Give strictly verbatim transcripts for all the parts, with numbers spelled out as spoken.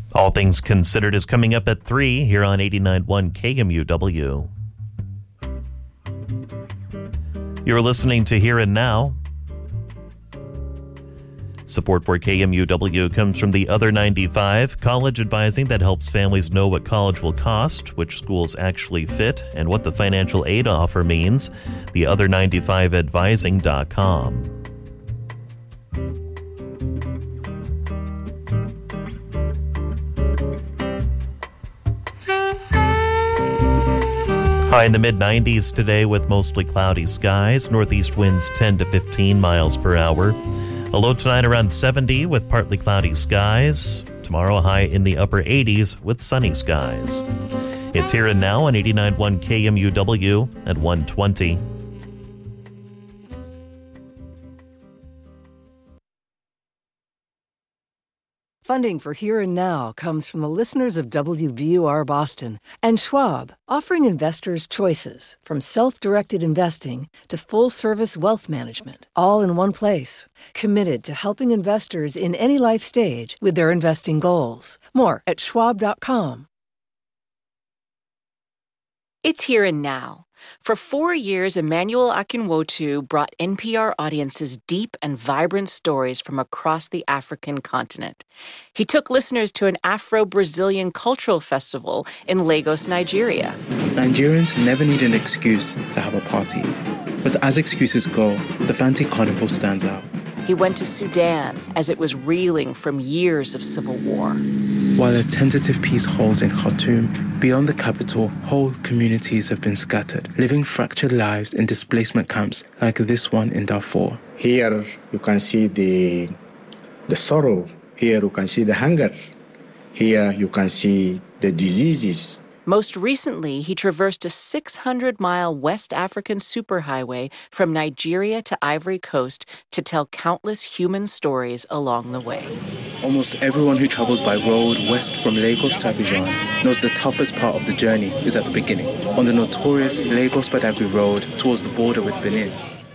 All Things Considered is coming up at three here on eighty-nine point one K M U W. You're listening to Here and Now. Support for K M U W comes from the Other ninety-five, college advising that helps families know what college will cost, which schools actually fit, and what the financial aid offer means. the other ninety-five advising dot com. High in the mid nineties today with mostly cloudy skies, northeast winds ten to fifteen miles per hour. A low tonight around seventy with partly cloudy skies. Tomorrow a high in the upper eighties with sunny skies. It's Here and Now on eighty-nine point one K M U W at one twenty. Funding for Here and Now comes from the listeners of W B U R Boston and Schwab, offering investors choices from self-directed investing to full-service wealth management, all in one place. Committed to helping investors in any life stage with their investing goals. More at schwab dot com. It's Here and Now. For four years, Emmanuel Akinwotu brought N P R audiences deep and vibrant stories from across the African continent. He took listeners to an Afro-Brazilian cultural festival in Lagos, Nigeria. Nigerians never need an excuse to have a party. But as excuses go, the Fante Carnival stands out. He went to Sudan as it was reeling from years of civil war. While a tentative peace holds in Khartoum, beyond the capital, whole communities have been scattered, living fractured lives in displacement camps like this one in Darfur. Here you can see the, the sorrow. Here you can see the hunger. Here you can see the diseases. Most recently, he traversed a six hundred mile West African superhighway from Nigeria to Ivory Coast to tell countless human stories along the way. Almost everyone who travels by road west from Lagos to Abidjan knows the toughest part of the journey is at the beginning, on the notorious Lagos-Badagry Road towards the border with Benin.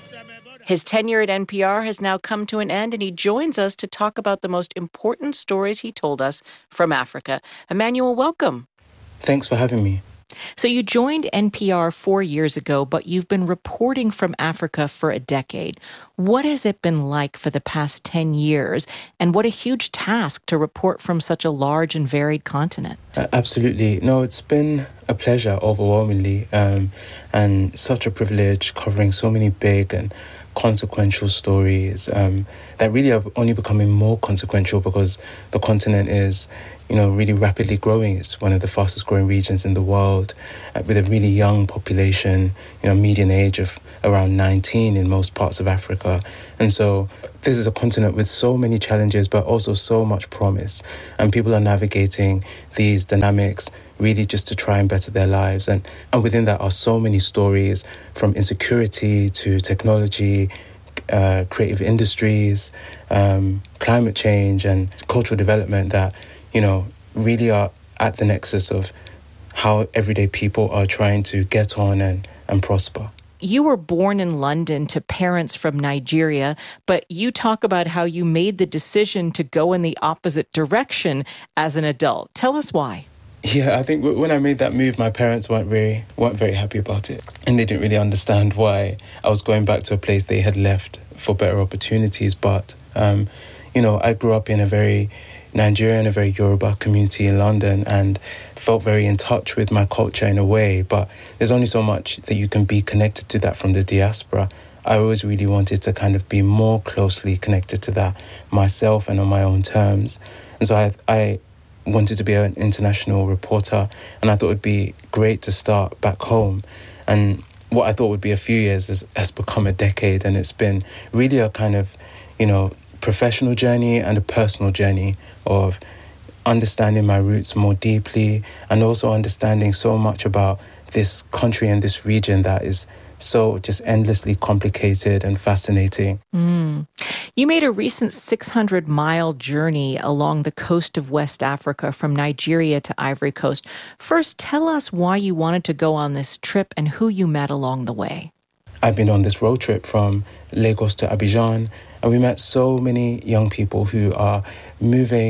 His tenure at N P R has now come to an end, and he joins us to talk about the most important stories he told us from Africa. Emmanuel, welcome. Thanks for having me. So you joined N P R four years ago, but you've been reporting from Africa for a decade. What has it been like for the past ten years? And what a huge task to report from such a large and varied continent. Uh, absolutely. No, it's been a pleasure overwhelmingly, um, and such a privilege covering so many big and consequential stories um, that really are only becoming more consequential because the continent is, you know, really rapidly growing. It's one of the fastest growing regions in the world uh, with a really young population, you know, median age of around nineteen in most parts of Africa. And so this is a continent with so many challenges, but also so much promise. And people are navigating these dynamics really just to try and better their lives. And, and within that are so many stories from insecurity to technology, uh, creative industries, um, climate change and cultural development that, you know, really are at the nexus of how everyday people are trying to get on and, and prosper. You were born in London to parents from Nigeria, but you talk about how you made the decision to go in the opposite direction as an adult. Tell us why. Yeah, I think when I made that move, my parents weren't very weren't very happy about it. And they didn't really understand why I was going back to a place they had left for better opportunities. But, um, you know, I grew up in a very Nigerian, a very Yoruba community in London and felt very in touch with my culture in a way. But there's only so much that you can be connected to that from the diaspora. I always really wanted to kind of be more closely connected to that myself and on my own terms. And so I, I wanted to be an international reporter, and I thought it would be great to start back home. And what I thought would be a few years has, has become a decade, and it's been really a kind of, you know, professional journey and a personal journey of understanding my roots more deeply and also understanding so much about this country and this region that is so just endlessly complicated and fascinating. Mm. You made a recent six hundred mile journey along the coast of West Africa from Nigeria to Ivory Coast. First, tell us why you wanted to go on this trip and who you met along the way. I've been on this road trip from Lagos to Abidjan, and we met so many young people who are moving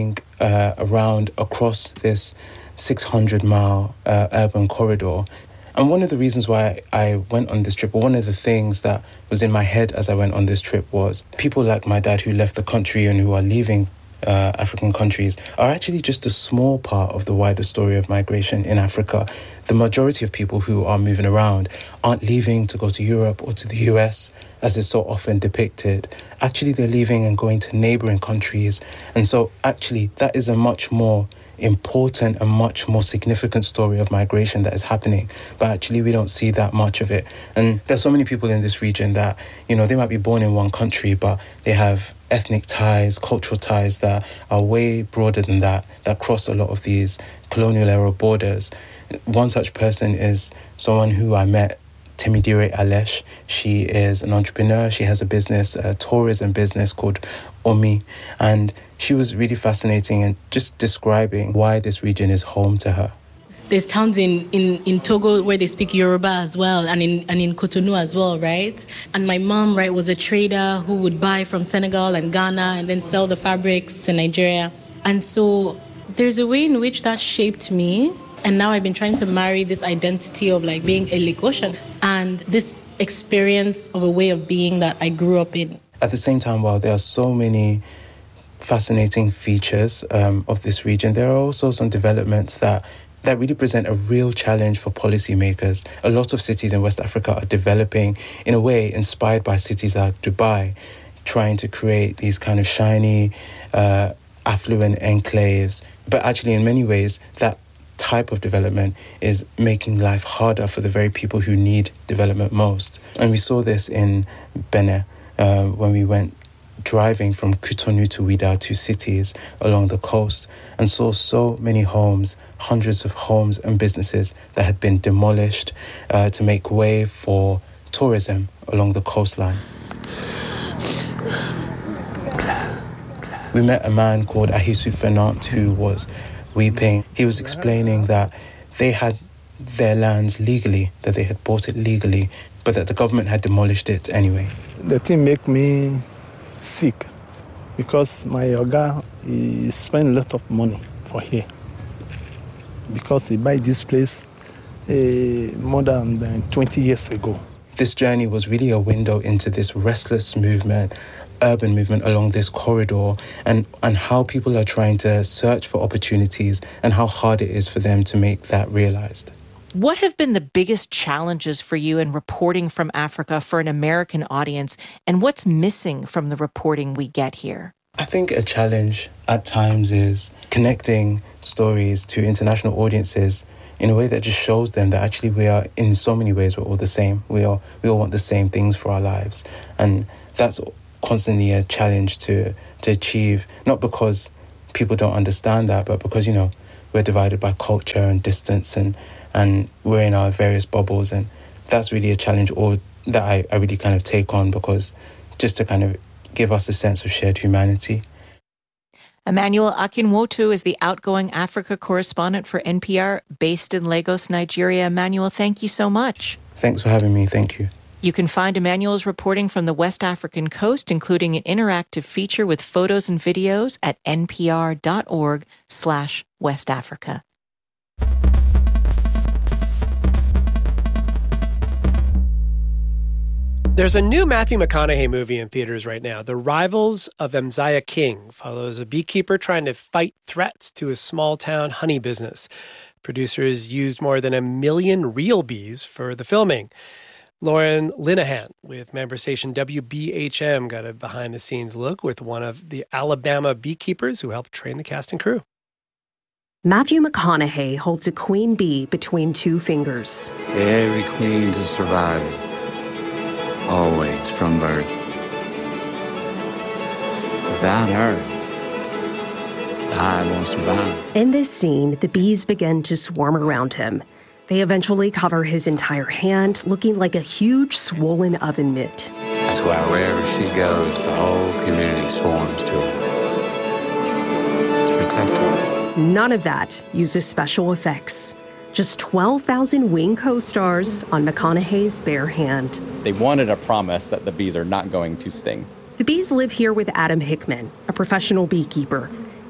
uh, around across this six hundred mile uh, urban corridor. And one of the reasons why I went on this trip, or one of the things that was in my head as I went on this trip, was people like my dad who left the country and who are leaving uh, African countries are actually just a small part of the wider story of migration in Africa. The majority of people who are moving around aren't leaving to go to Europe or to the U S, as is so often depicted. Actually, they're leaving and going to neighboring countries. And so actually, that is a much more important and much more significant story of migration that is happening, but actually we don't see that much of it. And there's so many people in this region that, you know, they might be born in one country, but they have ethnic ties, cultural ties that are way broader than that, that cross a lot of these colonial era borders. One such person is someone who I met, Temidire Alesh. She is an entrepreneur. She has a business, a tourism business called Omi. And she was really fascinating and just describing why this region is home to her. There's towns in, in, in Togo where they speak Yoruba as well, and in and in Cotonou as well, right? And my mom, right, was a trader who would buy from Senegal and Ghana and then sell the fabrics to Nigeria. And so there's a way in which that shaped me. And now I've been trying to marry this identity of like being a Lagosian and this experience of a way of being that I grew up in. At the same time, while there are so many fascinating features um, of this region, there are also some developments that that really present a real challenge for policymakers. A lot of cities in West Africa are developing in a way inspired by cities like Dubai, trying to create these kind of shiny, uh, affluent enclaves. But actually, in many ways, that type of development is making life harder for the very people who need development most. And we saw this in Benin uh, when we went driving from Cotonou to Ouidah, two cities along the coast, and saw so many homes, hundreds of homes and businesses that had been demolished uh, to make way for tourism along the coastline. We met a man called Ahisu Fernand who was weeping. He was explaining that they had their lands legally, that they had bought it legally, but that the government had demolished it anyway. The thing make me sick because my yoga he spend a lot of money for here because he buy this place uh, more than twenty years ago. This journey was really a window into this restless movement, urban movement along this corridor, and, and how people are trying to search for opportunities and how hard it is for them to make that realized. What have been the biggest challenges for you in reporting from Africa for an American audience, and what's missing from the reporting we get here? I think a challenge at times is connecting stories to international audiences in a way that just shows them that actually we are, in so many ways, we're all the same. We all, we all want the same things for our lives. And that's constantly a challenge to, to achieve, not because people don't understand that, but because, you know, we're divided by culture and distance and and we're in our various bubbles, and that's really a challenge or that I, I really kind of take on, because just to kind of give us a sense of shared humanity. Emmanuel Akinwotu is the outgoing Africa correspondent for N P R based in Lagos, Nigeria. Emmanuel, thank you so much. Thanks for having me. Thank you. You can find Emmanuel's reporting from the West African coast, including an interactive feature with photos and videos at npr.org slash West Africa. There's a new Matthew McConaughey movie in theaters right now. The Rivals of Emziah King follows a beekeeper trying to fight threats to his small-town honey business. Producers used more than a million real bees for the filming. Lauren Linehan with member station W B H M got a behind-the-scenes look with one of the Alabama beekeepers who helped train the cast and crew. Matthew McConaughey holds a queen bee between two fingers. Every queen's a survivor. Always from birth. Without her, the hive won't survive. In this scene, the bees begin to swarm around him. They eventually cover his entire hand, looking like a huge swollen oven mitt. That's why wherever she goes, the whole community swarms to her. To protect her. None of that uses special effects. Just twelve thousand wing co-stars on McConaughey's bare hand. They wanted a promise that the bees are not going to sting. The bees live here with Adam Hickman, a professional beekeeper.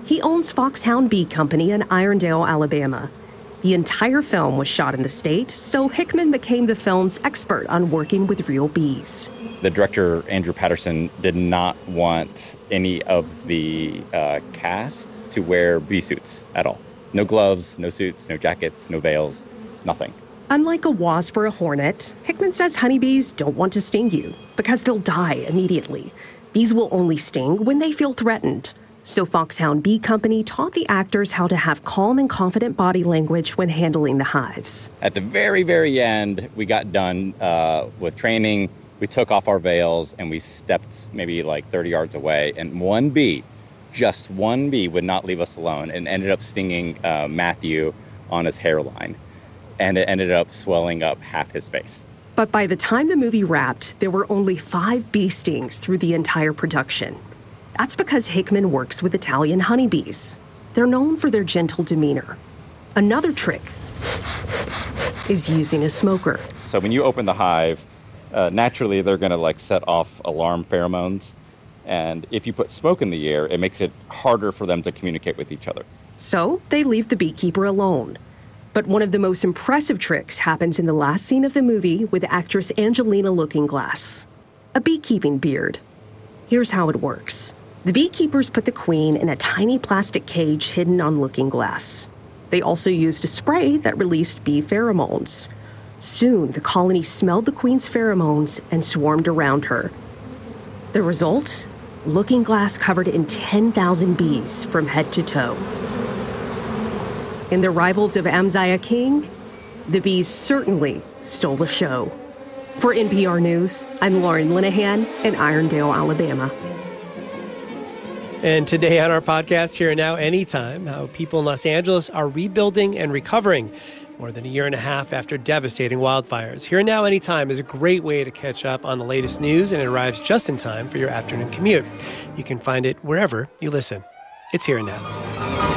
He owns Foxhound Bee Company in Irondale, Alabama. The entire film was shot in the state, so Hickman became the film's expert on working with real bees. The director, Andrew Patterson, did not want any of the uh, cast to wear bee suits at all. No gloves, no suits, no jackets, no veils, nothing. Unlike a wasp or a hornet, Hickman says honeybees don't want to sting you because they'll die immediately. Bees will only sting when they feel threatened. So Foxhound Bee Company taught the actors how to have calm and confident body language when handling the hives. At the very, very end, we got done uh, with training. We took off our veils and we stepped maybe like thirty yards away. And one bee, just one bee, would not leave us alone and ended up stinging uh, Matthew on his hairline. And it ended up swelling up half his face. But by the time the movie wrapped, there were only five bee stings through the entire production. That's because Hickman works with Italian honeybees. They're known for their gentle demeanor. Another trick is using a smoker. So when you open the hive, uh, naturally they're going to like set off alarm pheromones. And if you put smoke in the air, it makes it harder for them to communicate with each other. So they leave the beekeeper alone. But one of the most impressive tricks happens in the last scene of the movie with actress Angelina Lookingglass. A beekeeping beard. Here's how it works. The beekeepers put the queen in a tiny plastic cage hidden on Lookingglass. They also used a spray that released bee pheromones. Soon, the colony smelled the queen's pheromones and swarmed around her. The result? Lookingglass covered in ten thousand bees from head to toe. In The Rivals of Amziah King, the bees certainly stole the show. For N P R News, I'm Lauren Linehan in Irondale, Alabama. And today on our podcast, Here and Now Anytime, how people in Los Angeles are rebuilding and recovering more than a year and a half after devastating wildfires. Here and Now Anytime is a great way to catch up on the latest news, and it arrives just in time for your afternoon commute. You can find it wherever you listen. It's Here and Now.